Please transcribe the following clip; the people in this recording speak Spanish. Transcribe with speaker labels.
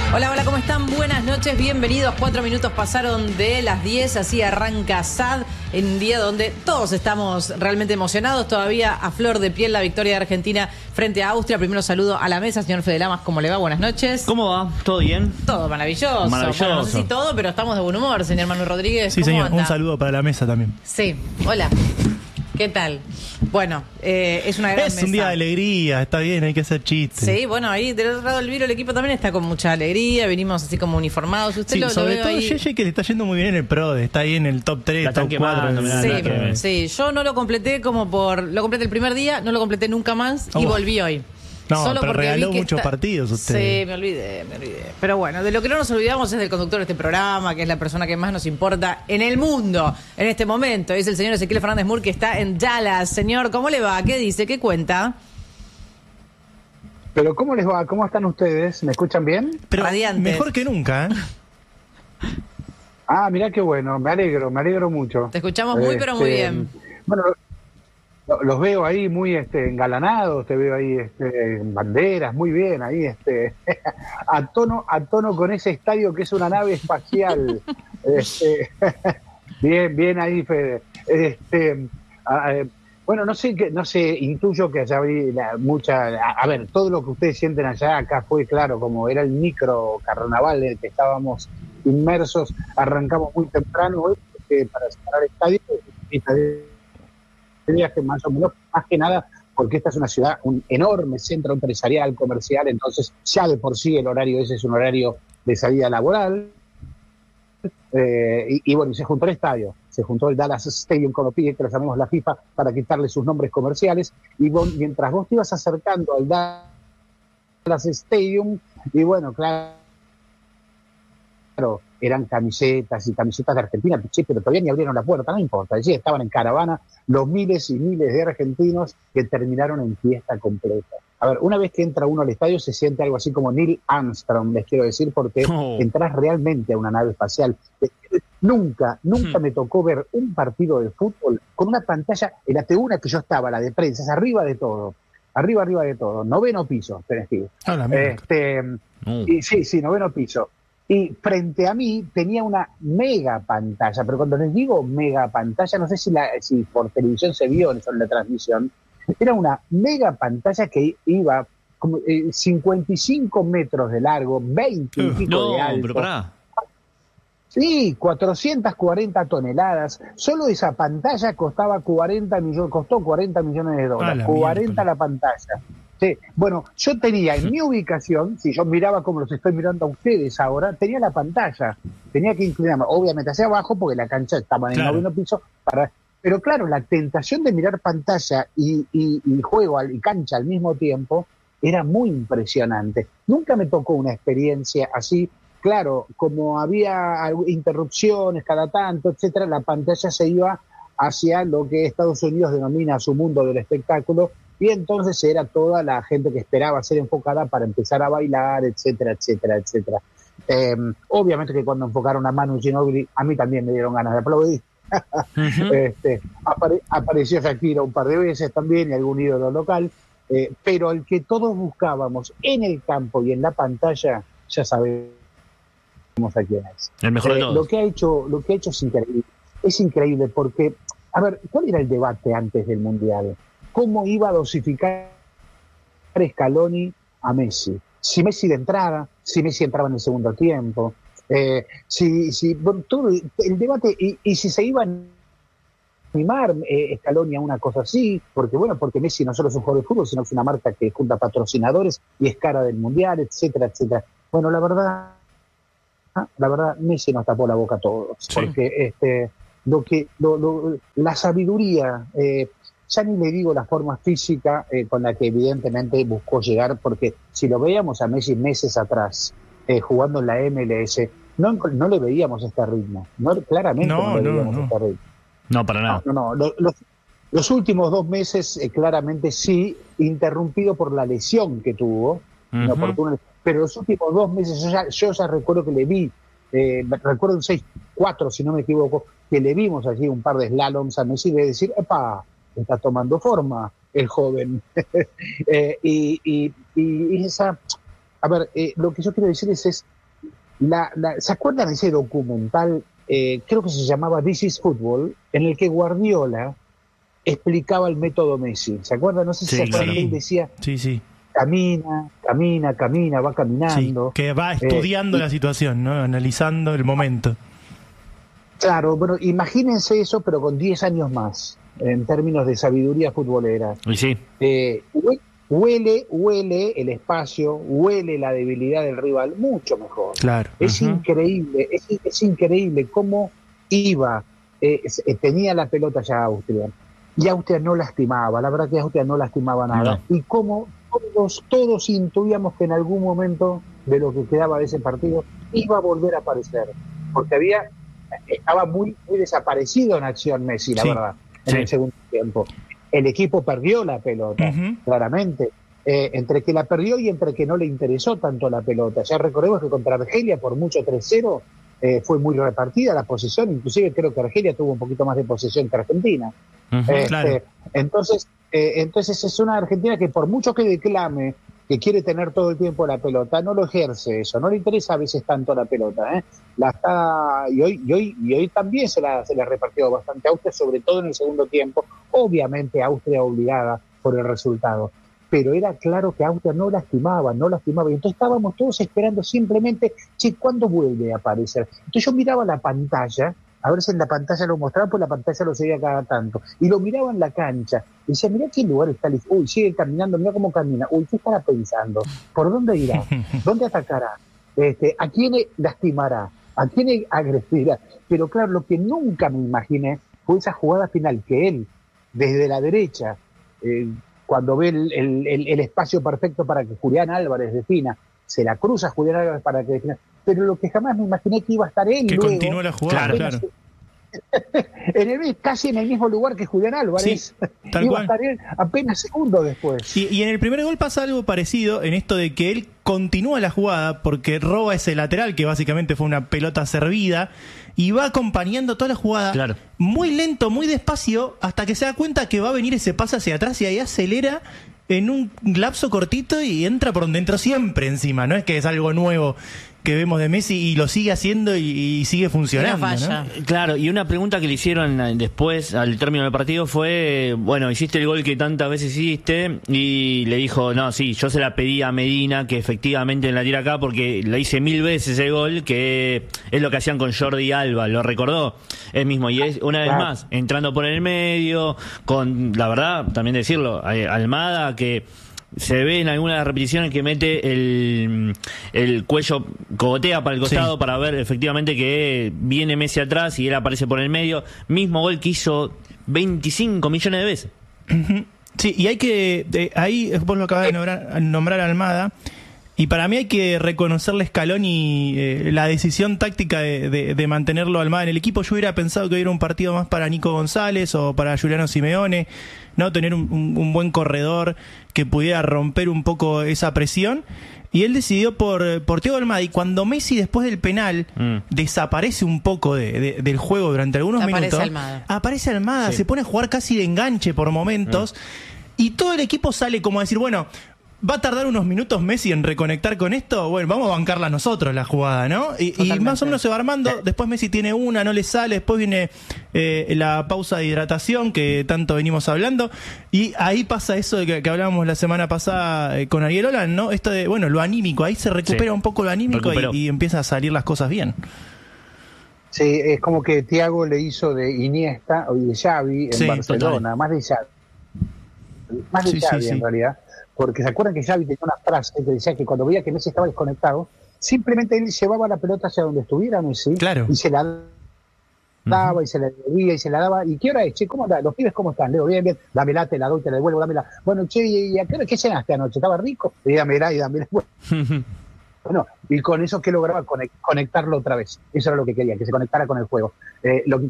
Speaker 1: Hola, hola, ¿cómo están? Buenas noches, bienvenidos. 4 minutos pasaron de las 10, así arranca SAD, en un día donde todos estamos realmente emocionados, todavía a flor de piel la victoria de Argentina frente a Austria. Primero saludo a la mesa, señor Fede Lamas, ¿cómo le va? Buenas noches.
Speaker 2: ¿Cómo va? ¿Todo bien?
Speaker 1: Todo maravilloso.
Speaker 2: Maravilloso.
Speaker 1: Bueno, no sé si todo, pero estamos de buen humor, señor Manuel Rodríguez.
Speaker 3: Sí,
Speaker 1: ¿Cómo
Speaker 3: señor,
Speaker 1: anda?
Speaker 3: un saludo para la mesa también.
Speaker 1: Sí, hola. ¿Qué tal? Bueno, es una gran
Speaker 3: Es
Speaker 1: mesa.
Speaker 3: un día de alegría, está bien, hay que hacer chistes.
Speaker 1: Sí, bueno, ahí del otro lado del vidrio el equipo también está con mucha alegría, venimos así como uniformados. Usted
Speaker 3: Sí,
Speaker 1: lo
Speaker 3: sobre
Speaker 1: veo
Speaker 3: todo
Speaker 1: ahí.
Speaker 3: Yeye, que le está yendo muy bien en el PRODE, está ahí en el top 3,
Speaker 2: La
Speaker 3: top
Speaker 2: están
Speaker 3: 4.
Speaker 2: quemando, mirá,
Speaker 1: Sí,
Speaker 2: que-
Speaker 1: sí, yo no lo completé lo completé el primer día, no lo completé nunca más y
Speaker 3: Oh.
Speaker 1: volví hoy.
Speaker 3: No,
Speaker 1: Solo
Speaker 3: pero
Speaker 1: porque
Speaker 3: regaló
Speaker 1: vi que
Speaker 3: muchos partidos usted.
Speaker 1: Sí, me olvidé. Pero bueno, de lo que no nos olvidamos es del conductor de este programa, que es la persona que más nos importa en el mundo en este momento. Es el señor Ezequiel Fernández Mur, que está en Dallas. Señor, ¿cómo le va? ¿Qué dice? ¿Qué cuenta?
Speaker 4: Pero ¿cómo les va? ¿Cómo están ustedes? ¿Me escuchan bien?
Speaker 3: Pero
Speaker 1: Radiantes.
Speaker 3: mejor que nunca, ¿eh?
Speaker 4: Ah, mirá qué bueno, me alegro mucho.
Speaker 1: Te escuchamos muy, pero muy bien.
Speaker 4: Bueno, los veo ahí muy engalanados, te veo ahí en banderas, muy bien, ahí a tono con ese estadio que es una nave espacial. Bien ahí, Fede. Bueno, no sé, intuyo que allá había mucha... A ver, todo lo que ustedes sienten allá, acá fue claro, como era el micro carnaval en el que estábamos inmersos, arrancamos muy temprano hoy, para cerrar el estadio, de viaje más o menos, más que nada, porque esta es una ciudad, un enorme centro empresarial, comercial, entonces ya de por sí el horario ese es un horario de salida laboral, y bueno, se juntó el estadio, se juntó el Dallas Stadium, como pide que lo llamemos la FIFA, para quitarle sus nombres comerciales, y mientras vos te ibas acercando al Dallas Stadium, y bueno, claro, eran camisetas de Argentina, pero todavía ni abrieron la puerta, no importa, allí estaban en caravana los miles y miles de argentinos que terminaron en fiesta completa. A ver, una vez que entra uno al estadio se siente algo así como Neil Armstrong, les quiero decir, porque entras realmente a una nave espacial. Nunca me tocó ver un partido de fútbol con una pantalla, en la tribuna que yo estaba, la de prensa, es arriba de todo, noveno piso, tenés que ir. Y sí, noveno piso. Y frente a mí tenía una mega pantalla, pero cuando les digo mega pantalla, no sé si por televisión se vio eso en la transmisión, era una mega pantalla que iba como 55 metros de largo, 20 y pico de alto.
Speaker 2: Pero pará.
Speaker 4: Sí, 440 toneladas. Solo esa pantalla costó 40 millones de dólares. 40 la pantalla. Sí. Bueno, yo tenía en mi ubicación, si yo miraba como los estoy mirando a ustedes ahora, tenía la pantalla. Tenía que inclinarme, obviamente hacia abajo, porque la cancha estaba en el noveno piso. Pero claro, la tentación de mirar pantalla y juego y cancha al mismo tiempo era muy impresionante. Nunca me tocó una experiencia así. Claro, como había interrupciones cada tanto, etcétera, la pantalla se iba hacia lo que Estados Unidos denomina su mundo del espectáculo, y entonces era toda la gente que esperaba ser enfocada para empezar a bailar, etcétera. Obviamente que cuando enfocaron a Manu Ginóbili, a mí también me dieron ganas de aplaudir. Apareció Shakira un par de veces también y algún ídolo local, pero el que todos buscábamos en el campo y en la pantalla, ya sabemos a quién es.
Speaker 2: El mejor de todos.
Speaker 4: Lo que ha hecho es increíble porque, a ver, ¿cuál era el debate antes del Mundial? ¿Cómo iba a dosificar Scaloni a Messi? Si Messi de entrada, si Messi entraba en el segundo tiempo, bueno, todo el debate, y si se iba a animar Scaloni a una cosa así, porque Messi no solo es un jugador de fútbol, sino que es una marca que junta patrocinadores y es cara del Mundial, etcétera. Bueno, la verdad, Messi nos tapó la boca a todos, sí. Porque la sabiduría, ya ni le digo la forma física con la que evidentemente buscó llegar, porque si lo veíamos a Messi meses atrás, jugando en la MLS, no le veíamos este ritmo, claramente no le veíamos este ritmo.
Speaker 2: No, para nada.
Speaker 4: No. Los últimos 2 meses, claramente sí, interrumpido por la lesión que tuvo, pero los últimos 2 meses yo ya recuerdo que le vi, recuerdo un 6-4, si no me equivoco, que le vimos allí un par de slaloms a Messi, de decir, ¡epa! Está tomando forma el joven. Y esa a ver, lo que yo quiero decirles es, ¿se acuerdan de ese documental? Creo que se llamaba This is Football, en el que Guardiola explicaba el método Messi. ¿Se acuerdan? No sé si
Speaker 2: Sí,
Speaker 4: se acuerdan
Speaker 2: claro.
Speaker 4: que él decía,
Speaker 3: Sí.
Speaker 4: camina, va
Speaker 3: Sí,
Speaker 4: caminando.
Speaker 3: que va estudiando la situación, ¿no? Analizando el momento.
Speaker 4: Claro, bueno, imagínense eso, pero con 10 años más, en términos de sabiduría futbolera.
Speaker 2: Y sí,
Speaker 4: Huele el espacio, huele la debilidad del rival mucho mejor.
Speaker 3: Claro.
Speaker 4: Es increíble, es increíble cómo iba, tenía la pelota ya Austria, y Austria no lastimaba, la verdad que Austria no lastimaba nada, y cómo todos intuíamos que en algún momento de lo que quedaba de ese partido iba a volver a aparecer, porque estaba muy desaparecido en acción Messi, la verdad, en el segundo tiempo. El equipo perdió la pelota, claramente, entre que la perdió y entre que no le interesó tanto la pelota. Ya recordemos que contra Argelia, por mucho 3-0, fue muy repartida la posesión, inclusive creo que Argelia tuvo un poquito más de posesión que Argentina.
Speaker 3: Claro.
Speaker 4: Entonces es una Argentina que por mucho que declame que quiere tener todo el tiempo la pelota, no lo ejerce eso, no le interesa a veces tanto la pelota, y hoy también se la repartió bastante a Austria, sobre todo en el segundo tiempo, obviamente Austria obligada por el resultado, pero era claro que Austria no lastimaba, y entonces estábamos todos esperando simplemente, ¿cuándo vuelve a aparecer? Entonces yo miraba la pantalla, a ver si en la pantalla lo mostraban, pues la pantalla lo seguía cada tanto, y lo miraba en la cancha, y decía, mirá qué lugar está, sigue caminando, mirá cómo camina, ¿qué estará pensando? ¿Por dónde irá? ¿Dónde atacará? ¿A quién lastimará? ¿A quién agredirá? Pero claro, lo que nunca me imaginé fue esa jugada final, que él, desde la derecha, cuando ve el espacio perfecto para que Julián Álvarez defina, se la cruza a Julián Álvarez para que defina, pero lo que jamás me imaginé que iba a estar él
Speaker 3: Que
Speaker 4: luego,
Speaker 3: continúe la jugada, claro.
Speaker 4: casi en el mismo lugar que Julián Álvarez.
Speaker 3: Sí, tal
Speaker 4: iba
Speaker 3: cual.
Speaker 4: a estar él apenas segundos después.
Speaker 3: Y en el primer gol pasa algo parecido en esto de que él continúa la jugada porque roba ese lateral que básicamente fue una pelota servida y va acompañando toda la jugada
Speaker 2: Claro.
Speaker 3: muy lento, muy despacio, hasta que se da cuenta que va a venir ese pase hacia atrás y ahí acelera en un lapso cortito y entra por donde entró siempre encima. No es que es algo nuevo que vemos de Messi y lo sigue haciendo y sigue funcionando,
Speaker 1: Una falla.
Speaker 3: ¿no?
Speaker 2: Claro, y una pregunta que le hicieron después, al término del partido, fue, bueno, hiciste el gol que tantas veces hiciste, y le dijo, no, sí, yo se la pedí a Medina, que efectivamente la tira acá, porque la hice 1000 veces el gol, que es lo que hacían con Jordi Alba, lo recordó él mismo, y es una vez más, entrando por el medio, con, la verdad, también decirlo, Almada, que se ve en algunas repeticiones que mete el cuello, cogotea para el costado para ver efectivamente que viene Messi atrás y él aparece por el medio. Mismo gol que hizo 25 millones de veces.
Speaker 3: Sí, y hay que, ahí vos lo acabas de nombrar a Almada, y para mí hay que reconocerle a Scaloni la decisión táctica de mantenerlo a Almada en el equipo. Yo hubiera pensado que hubiera un partido más para Nico González o para Giuliano Simeone, no tener un buen corredor que pudiera romper un poco esa presión. Y él decidió por Thiago Almada. Y cuando Messi, después del penal, desaparece un poco del juego durante algunos minutos, aparece Almada, se pone a jugar casi de enganche por momentos. Y todo el equipo sale como a decir, bueno, ¿va a tardar unos minutos Messi en reconectar con esto? Bueno, vamos a bancarla nosotros la jugada, ¿no? Y más o menos se va armando. Después Messi tiene una, no le sale. Después viene la pausa de hidratación que tanto venimos hablando. Y ahí pasa eso de que hablábamos la semana pasada con Ariel Holland, ¿no? Esto de, bueno, lo anímico. Ahí se recupera un poco lo anímico y empieza a salir las cosas bien.
Speaker 4: Sí, es como que Thiago le hizo de Iniesta o de Xavi en Barcelona, más de Xavi en realidad. Porque se acuerdan que Xavi tenía una frase que decía que cuando veía que Messi estaba desconectado, simplemente él llevaba la pelota hacia donde estuviera Messi, y se la daba y se la devolvía y se la daba. ¿Y qué hora es? Che, ¿cómo andás? ¿Los pibes cómo están? Leo, bien, bien. Dámela, te la doy, te la devuelvo, dámela. Bueno, che, ¿y a qué hora qué cenaste anoche? ¿Estaba rico? Y dámela. Bueno, y con eso que lograba conectarlo otra vez. Eso era lo que quería, que se conectara con el juego. Lo que